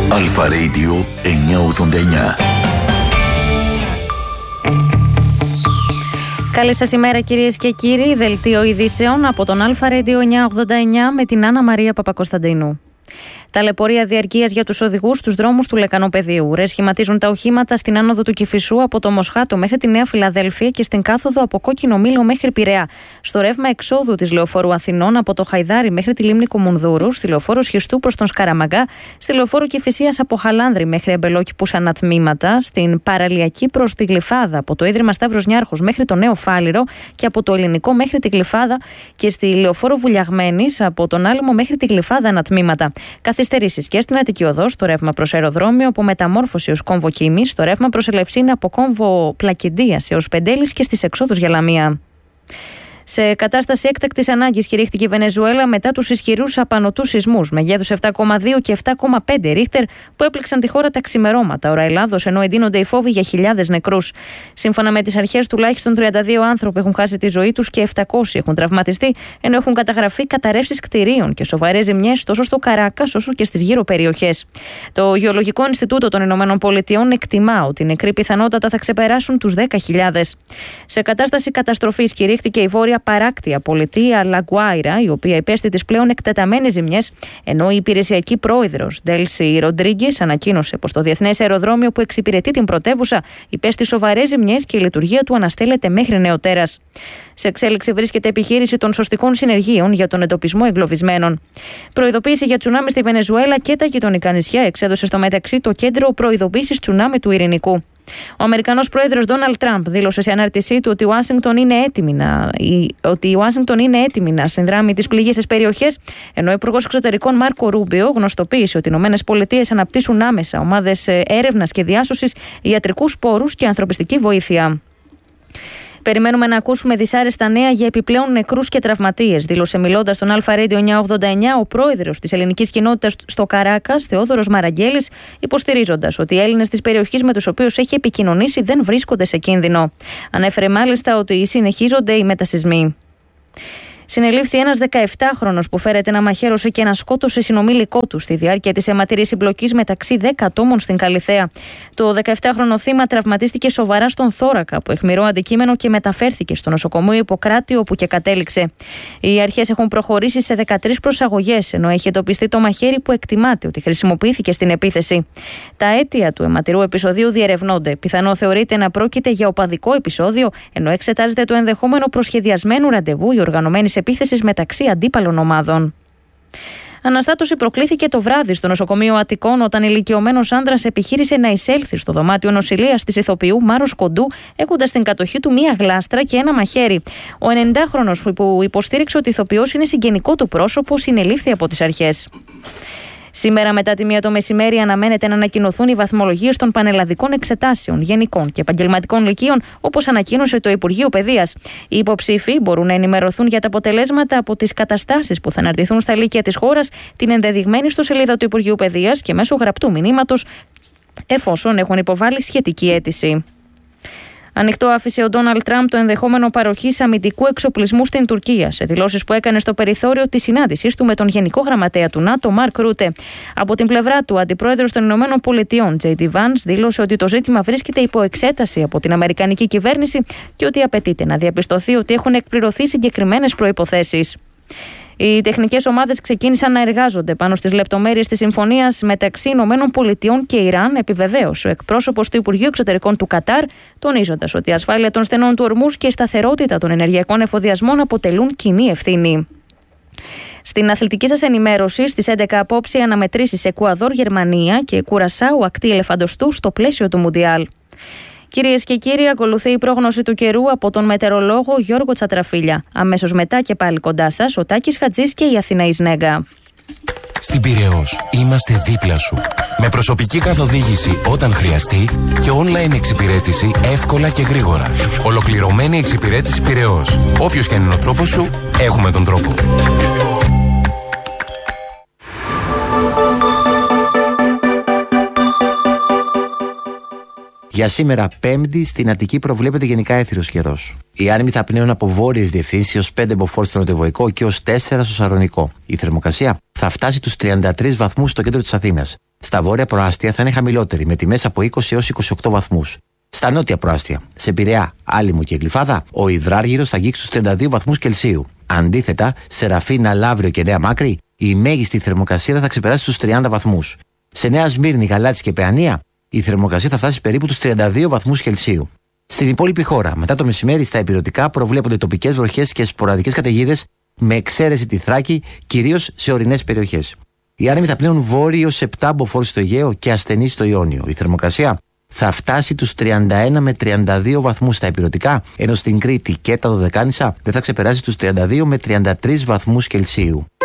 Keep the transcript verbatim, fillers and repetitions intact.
Αλφα Radio εννιακόσια ογδόντα εννιά. Καλή σας ημέρα κυρίες και κύριοι, δελτίο ειδήσεων από τον Αλφα Radio εννιακόσια ογδόντα εννιά με την Άννα Μαρία Παπακοσταντίνου. Ταλαιπωρία διαρκείας για τους οδηγούς στους δρόμους του Λεκανοπεδίου. Ρες σχηματίζουν τα οχήματα στην άνοδο του Κηφισού από το Μοσχάτο μέχρι τη Νέα Φιλαδέλφεια και στην κάθοδο από Κόκκινο Μήλο μέχρι Πειραιά. Στο ρεύμα εξόδου της Λεωφόρου Αθηνών από το Χαϊδάρι μέχρι τη λίμνη Κομουνδούρου, στη Λεωφόρο Σχιστού προς τον Σκαραμαγκά, στη Λεωφόρο Κηφισίας από Χαλάνδρη μέχρι Αμπελόκηπους ανατμήματα, στην Παραλιακή προς τη Γλυφάδα από το Ίδρυμα Σταύρος Νιάρχος μέχρι το Νέο Φάληρο και από το Ελληνικό μέχρι τη Γλυφάδα και στη Λεωφόρο Βουλιαγμένης από τον Άλυμο μέχρι τη Γλυφάδα ανατμήματα. Καθυστερήσεις και στην Αττική Οδό, στο ρεύμα προς αεροδρόμιο από Μεταμόρφωση ως Κόμβο Κίμης, στο ρεύμα προς Ελευσίνα από Κόμβο Πλακεντίας έως Πεντέλης και στις εξόδους για Λαμία. Σε κατάσταση έκτακτης ανάγκης κηρύχθηκε η Βενεζουέλα μετά τους ισχυρούς απανωτούς σεισμούς μεγέθους επτά κόμμα δύο και επτά κόμμα πέντε ρίχτερ που έπληξαν τη χώρα τα ξημερώματα ώρα Ελλάδος, ενώ εντείνονται οι φόβοι για χιλιάδες νεκρούς. Σύμφωνα με τις αρχές, τουλάχιστον τριάντα δύο άνθρωποι έχουν χάσει τη ζωή τους και επτακόσιοι έχουν τραυματιστεί, ενώ έχουν καταγραφεί καταρρεύσεις κτηρίων και σοβαρές ζημιές τόσο στο Καράκας όσο και στις γύρω περιοχές. Το Γεωλογικό Ινστιτούτο των Ηνωμένων Πολιτειών εκτιμά ότι οι νεκροί πιθανότατα θα ξεπεράσουν τους δέκα χιλιάδες. Σε κατάσταση καταστροφής κηρύχθηκε η βόρεια παράκτια πολιτεία Λαγκουάιρα, η οποία υπέστη τις πλέον εκτεταμένες ζημιές, ενώ η υπηρεσιακή πρόεδρος Ντέλσι Ροντρίγκες ανακοίνωσε πως το διεθνές αεροδρόμιο που εξυπηρετεί την πρωτεύουσα υπέστη σοβαρές ζημιές και η λειτουργία του αναστέλλεται μέχρι νεοτέρας. Σε εξέλιξη βρίσκεται επιχείρηση των σωστικών συνεργείων για τον εντοπισμό εγκλωβισμένων. Προειδοποίηση για τσουνάμι στη Βενεζουέλα και τα γειτονικά νησιά εξέδωσε στο μεταξύ το Κέντρο Προειδοποίησης Τσουνάμι του Ειρηνικού. Ο Αμερικανός πρόεδρος Ντόναλντ Τραμπ δήλωσε σε ανάρτησή του ότι η Ουάσιγκτον είναι έτοιμη να, ότι η Ουάσιγκτον είναι έτοιμη να συνδράμει τις πληγήσεις περιοχές, ενώ ο Υπουργός Εξωτερικών Μάρκο Ρούμπιο γνωστοποίησε ότι οι ΗΠΑ αναπτύσσουν άμεσα ομάδες έρευνας και διάσωσης, ιατρικούς πόρους και ανθρωπιστική βοήθεια. Περιμένουμε να ακούσουμε δυσάρεστα νέα για επιπλέον νεκρούς και τραυματίες, δήλωσε μιλώντας στον Αλφα Radio εννιακόσια ογδόντα εννιά ο πρόεδρος της ελληνικής κοινότητας στο Καράκας, Θεόδωρος Μαραγγέλης, υποστηρίζοντας ότι οι Έλληνες της περιοχής με τους οποίους έχει επικοινωνήσει δεν βρίσκονται σε κίνδυνο. Ανέφερε μάλιστα ότι συνεχίζονται οι μετασεισμοί. Συνελήφθη ένας δεκαεπτάχρονος που φέρεται να μαχαίρωσε και να σκότωσε συνομήλικό του στη διάρκεια της αιματηρής συμπλοκής μεταξύ δέκα ατόμων στην Καλιθέα. Το δεκαεπτάχρονο θύμα τραυματίστηκε σοβαρά στον θώρακα από αιχμηρό αντικείμενο και μεταφέρθηκε στο νοσοκομείο Ιπποκράτη, όπου και κατέληξε. Οι αρχές έχουν προχωρήσει σε δεκατρείς προσαγωγές, ενώ έχει εντοπιστεί το μαχαίρι που εκτιμάται ότι χρησιμοποιήθηκε στην επίθεση. Τα αίτια του αιματηρού επεισοδίου διερευνώνται. Πιθανό θεωρείται να πρόκειται για οπαδικό επεισόδιο, ενώ εξετάζεται το ενδεχόμενο προσχεδιασμένου ραντεβού ή οργανωμένης επίθεσης μεταξύ αντίπαλων ομάδων. Αναστάτωση προκλήθηκε το βράδυ στο νοσοκομείο Αττικών όταν ηλικιωμένος άνδρας επιχείρησε να εισέλθει στο δωμάτιο νοσηλείας της ηθοποιού Μάρος Κοντού, έχοντας στην κατοχή του μία γλάστρα και ένα μαχαίρι. Ο ενενηντάχρονος που υποστήριξε ότι η ηθοποιός είναι συγγενικό του πρόσωπο συνελήφθη από τις αρχές. Σήμερα, μετά τη μία το μεσημέρι, αναμένεται να ανακοινωθούν οι βαθμολογίες των πανελλαδικών εξετάσεων γενικών και επαγγελματικών λυκείων, όπως ανακοίνωσε το Υπουργείο Παιδείας. Οι υποψήφοι μπορούν να ενημερωθούν για τα αποτελέσματα από τις καταστάσεις που θα αναρτηθούν στα λύκεια της χώρας, την ενδεδειγμένη στο σελίδα του Υπουργείου Παιδείας και μέσω γραπτού μηνύματος, εφόσον έχουν υποβάλει σχετική αίτηση. Ανοιχτό άφησε ο Ντόναλντ Τραμπ το ενδεχόμενο παροχής αμυντικού εξοπλισμού στην Τουρκία, σε δηλώσεις που έκανε στο περιθώριο της συνάντησής του με τον Γενικό Γραμματέα του ΝΑΤΟ, Μαρκ Ρούτε. Από την πλευρά του, ο Αντιπρόεδρος των Ηνωμένων Πολιτειών, Τζέι ντι Vance, δήλωσε ότι το ζήτημα βρίσκεται υπό εξέταση από την Αμερικανική κυβέρνηση και ότι απαιτείται να διαπιστωθεί ότι έχουν εκπληρωθεί συγκεκριμένες προϋποθέσεις. Οι τεχνικές ομάδες ξεκίνησαν να εργάζονται πάνω στις λεπτομέρειες της συμφωνίας μεταξύ Ηνωμένων Πολιτειών και Ιράν, επιβεβαίωσε ο εκπρόσωπος του Υπουργείου Εξωτερικών του Κατάρ, τονίζοντας ότι η ασφάλεια των στενών του ορμούς και η σταθερότητα των ενεργειακών εφοδιασμών αποτελούν κοινή ευθύνη. Στην αθλητική σας ενημέρωση, στις έντεκα απόψε αναμετρήσεις Εκουαδόρ, Γερμανία και Κουρασάου ακτή ελεφαντοστού στο πλαίσιο του Μουντιάλ. Κυρίες και κύριοι, ακολουθεί η πρόγνωση του καιρού από τον μετεωρολόγο Γιώργο Τσατραφίλια. Αμέσως μετά και πάλι κοντά σας ο Τάκης Χατζής και η Αθηνά Ισνέγκα. Στην Πειραιώς είμαστε δίπλα σου. Με προσωπική καθοδήγηση όταν χρειαστεί και online εξυπηρέτηση εύκολα και γρήγορα. Ολοκληρωμένη εξυπηρέτηση Πειραιώς. Όποιος και αν είναι ο τρόπος σου, έχουμε τον τρόπο. Για σήμερα, Πέμπτη, στην Αττική προβλέπεται γενικά έθριος καιρός. Οι άνεμοι θα πνέουν από βόρειες διευθύνσεις έως πέντε μποφόρ στο νοτιοβοϊκό και έως τέσσερα στο σαρωνικό. Η θερμοκρασία θα φτάσει τους τριάντα τρεις βαθμούς στο κέντρο της Αθήνας. Στα βόρεια προάστια θα είναι χαμηλότερη, με τιμές από είκοσι έως είκοσι οκτώ βαθμούς. Στα νότια προάστια, σε Πειραιά, Άλυμο και Γλυφάδα, ο υδράργυρος θα αγγίξει τους τριάντα δύο βαθμούς Κελσίου. Αντίθετα, σε Ραφίνα, Λαύριο και Νέα Μάκρη, η μέγιστη θερμοκρασία θα ξεπεράσει τους τριάντα βαθμούς. Σε Νέα Σμύρνη, Γαλάτσι και Παιανία, η θερμοκρασία θα φτάσει περίπου τους τριάντα δύο βαθμούς Κελσίου. Στην υπόλοιπη χώρα, μετά το μεσημέρι στα ηπειρωτικά προβλέπονται τοπικές βροχές και σποραδικές καταιγίδες, με εξαίρεση τη Θράκη, κυρίως σε ορεινές περιοχές. Οι άνεμοι θα πνέουν βόρειο έως επτά μποφόρ στο Αιγαίο και ασθενείς στο Ιόνιο. Η θερμοκρασία θα φτάσει τους τριάντα ένα με τριάντα δύο βαθμούς στα ηπειρωτικά, ενώ στην Κρήτη και τα Δωδεκάνησα δεν θα ξεπεράσει τους τριάντα δύο με τριάντα τρεις βαθμούς Κελσίου.